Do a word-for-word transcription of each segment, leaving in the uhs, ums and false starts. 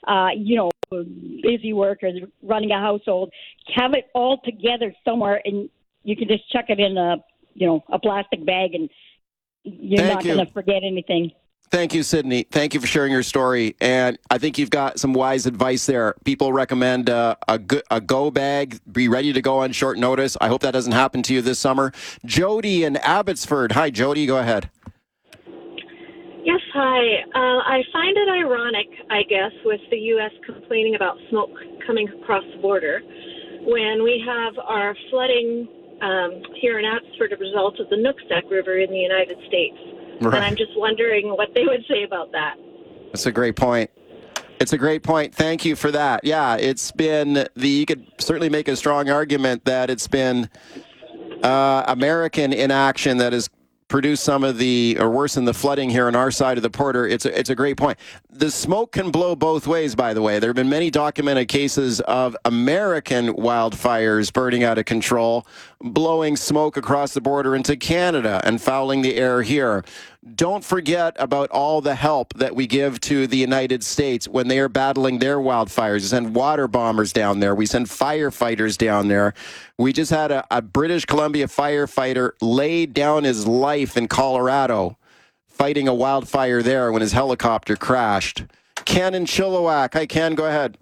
uh, you know, busy workers running a household, have it all together somewhere, and you can just chuck it in a, you know, a plastic bag, and you're Thank not you. going to forget anything. Thank you, Sydney. Thank you for sharing your story. And I think you've got some wise advice there. People recommend uh, a, go- a go bag, be ready to go on short notice. I hope that doesn't happen to you this summer. Jody in Abbotsford. Hi, Jody. Go ahead. Yes, hi. Uh, I find it ironic, I guess, with the U S complaining about smoke coming across the border when we have our flooding um, here in Abbotsford as a result of the Nooksack River in the United States. Right. And I'm just wondering what they would say about that. That's a great point. It's a great point. Thank you for that. Yeah, it's been the, you could certainly make a strong argument that it's been uh, American inaction that has produced some of the, or worsen the flooding here on our side of the border. It's a, it's a great point. The smoke can blow both ways, by the way. There have been many documented cases of American wildfires burning out of control, blowing smoke across the border into Canada and fouling the air here. Don't forget about all the help that we give to the United States when they are battling their wildfires. We send water bombers down there. We send firefighters down there. We just had a, a British Columbia firefighter lay down his life in Colorado fighting a wildfire there when his helicopter crashed. Ken in Chilliwack. Hi, Ken. Go ahead.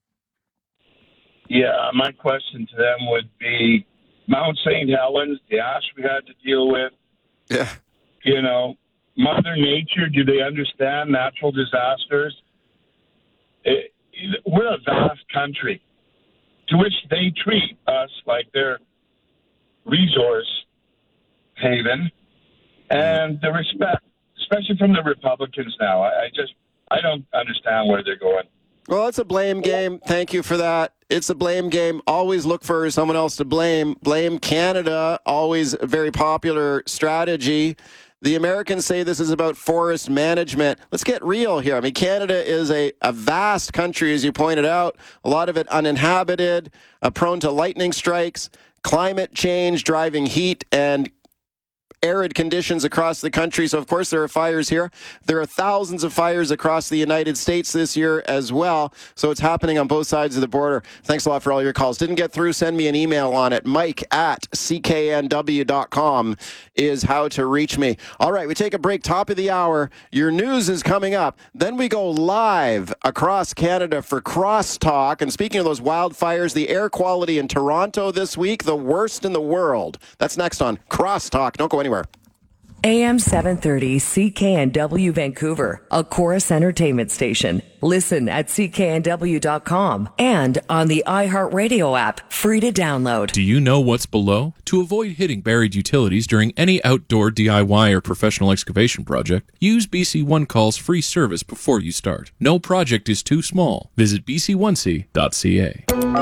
Yeah, my question to them would be Mount Saint Helens, the ash we had to deal with. Yeah. You know, Mother Nature, do they understand natural disasters? It, we're a vast country to which they treat us like their resource haven. And the respect, especially from the Republicans now, I, I just, I don't understand where they're going. Well, it's a blame game. Thank you for that. It's a blame game. Always look for someone else to blame. Blame Canada, always a very popular strategy. The Americans say this is about forest management. Let's get real here. I mean, Canada is a, a vast country, as you pointed out, a lot of it uninhabited, uh, prone to lightning strikes, climate change, driving heat, and arid conditions across the country. So, of course, there are fires here. There are thousands of fires across the United States this year as well. So it's happening on both sides of the border. Thanks a lot for all your calls. Didn't get through, send me an email on it. Mike at C K N W dot com is how to reach me. All right, we take a break, top of the hour. Your news is coming up. Then we go live across Canada for Crosstalk. And speaking of those wildfires, the air quality in Toronto this week, the worst in the world. That's next on Crosstalk. Don't go anywhere. A M seven thirty C K N W Vancouver, a Chorus Entertainment station. Listen at C K N W dot com and on the iHeartRadio app, free to download. Do you know what's below? To avoid hitting buried utilities during any outdoor D I Y or professional excavation project, use B C one Call's free service before you start. No project is too small. Visit b c one c dot c a.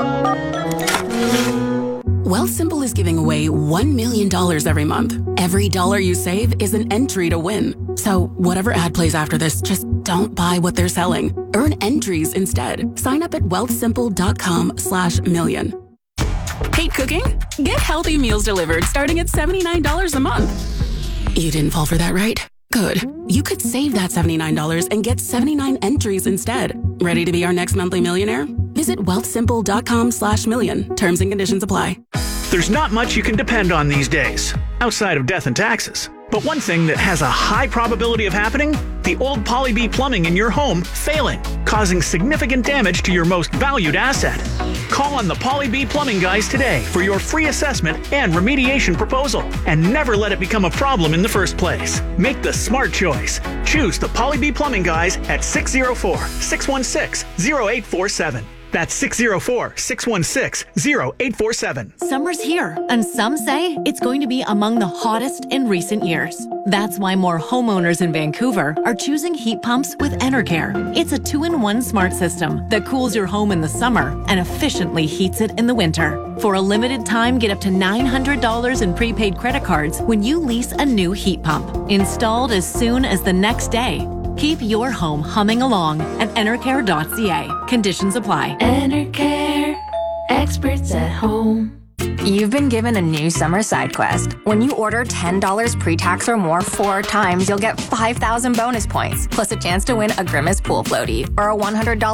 Wealthsimple is giving away one million dollars every month. Every dollar you save is an entry to win. So whatever ad plays after this, just don't buy what they're selling. Earn entries instead. Sign up at wealthsimple.com slash million. Hate cooking? Get healthy meals delivered starting at seventy-nine dollars a month. You didn't fall for that, right? Good. You could save that seventy-nine dollars and get seventy-nine entries instead. Ready to be our next monthly millionaire? Visit wealthsimple.com slash million. Terms and conditions apply. There's not much you can depend on these days, outside of death and taxes. But one thing that has a high probability of happening, the old Poly-B plumbing in your home failing, causing significant damage to your most valued asset. Call on the Poly-B plumbing guys today for your free assessment and remediation proposal, and never let it become a problem in the first place. Make the smart choice. Choose the Poly-B plumbing guys at six oh four, six one six, oh eight four seven. That's six oh four, six one six, oh eight four seven. Summer's here, and some say it's going to be among the hottest in recent years. That's why more homeowners in Vancouver are choosing heat pumps with Enercare. It's a two-in-one smart system that cools your home in the summer and efficiently heats it in the winter. For a limited time, get up to nine hundred dollars in prepaid credit cards when you lease a new heat pump. Installed as soon as the next day. Keep your home humming along at enercare dot c a. Conditions apply. Enercare, experts at home. You've been given a new summer side quest. When you order ten dollars pre-tax or more four times, you'll get five thousand bonus points, plus a chance to win a Grimace pool floaty or a one hundred dollars